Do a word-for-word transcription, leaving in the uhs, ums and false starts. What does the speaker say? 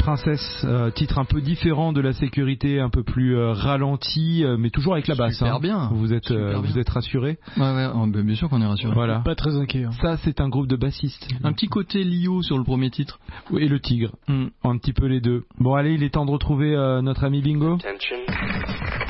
Princesse, euh, titre un peu différent de la sécurité, un peu plus euh, ralenti, euh, mais toujours avec la basse. Super hein. bien. Vous êtes, euh, Super bien. vous êtes rassurés? Ouais, ouais, oh, ben, bien sûr qu'on est rassuré. Voilà. Pas très inquiet. Hein. Ça, c'est un groupe de bassistes. Un petit côté Lio sur le premier titre. Oui, et le Tigre. Mm. Un petit peu les deux. Bon, allez, il est temps de retrouver euh, notre ami Bingo. Attention.